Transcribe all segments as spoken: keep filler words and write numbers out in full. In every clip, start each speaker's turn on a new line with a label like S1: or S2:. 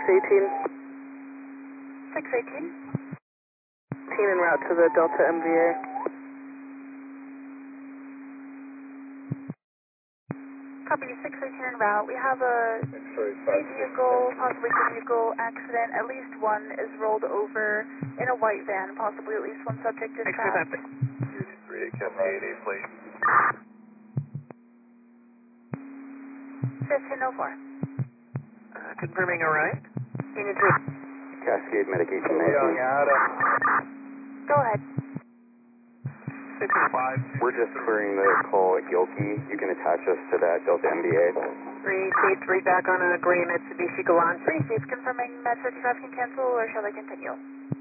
S1: eighteen.
S2: six eighteen.
S1: eighteen en route to the Delta M V A.
S2: Copy, six eighteen en route. We have a vehicle, possibly a vehicle accident. At least one is rolled over in a white van. Possibly at least one subject is trapped.
S3: three eight Cascade eight, please.
S2: fifteen oh four.
S4: Uh, confirming a ride.
S2: Unit three.
S5: Cascade medication
S3: Young
S5: nineteen.
S3: Adam.
S2: Go ahead.
S4: fifteen five.
S5: We're just clearing the call at Yoki. You can attach us to that Delta M B A.
S4: Received, read back on a gray Mitsubishi Galant.
S2: Received, confirming Med thirty-five can cancel or shall I continue?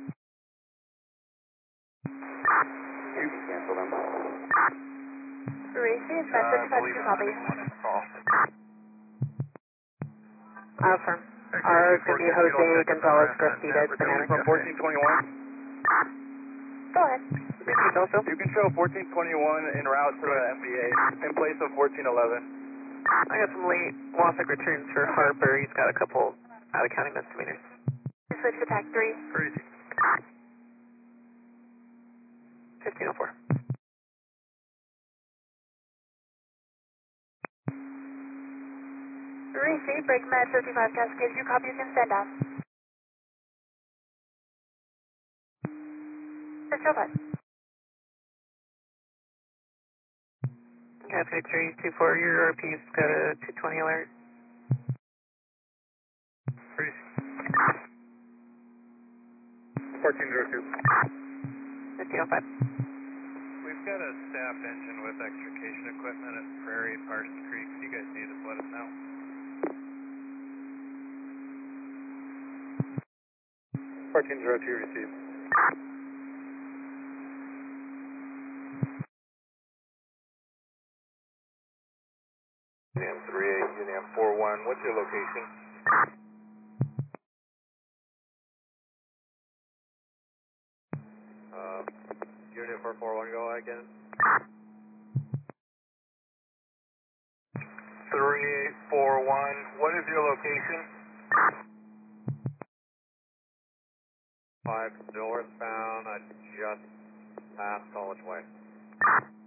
S5: You can cancel them.
S2: Received, Med thirty-five can copy.
S4: Affirm. R is going to be Jose Gonzalez Garcia, Banana.
S3: From fourteen twenty-one.
S2: Go ahead.
S4: Repeat also.
S3: You can show fourteen twenty-one en route to the M B A in place of fourteen eleven.
S4: I got some late Wasatch returns for Harper. He's got a couple out of county misdemeanors.
S2: Switch to TAC three.
S3: Crazy.
S4: fifteen oh four.
S2: Receive, break Med thirty-five Cascade. You copy, you can stand down. Six oh five.
S4: Cascade three two four, your R P's got a two twenty alert.
S3: Crazy. fourteen oh two.
S4: fifteen oh five.
S3: We've got a staff engine with extrication equipment at Prairie, Parsons Creek. If you guys need us, let us know. fourteen oh two received. Uniam three eight, Uniam four one, what's your location? Uh, Uniam four four one, go again. three eight four one, what is your location? five northbound, I just passed College Way.